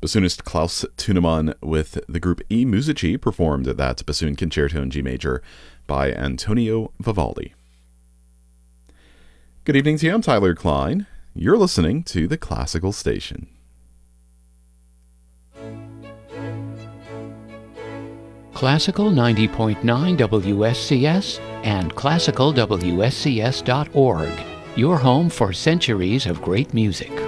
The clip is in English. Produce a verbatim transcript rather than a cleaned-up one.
Bassoonist Klaus Tunemann with the group I Musici performed that bassoon concerto in G major by Antonio Vivaldi. Good evening to you. I'm Tyler Klein. You're listening to The Classical Station. Classical ninety point nine W S C S and classical W S C S dot org, your home for centuries of great music.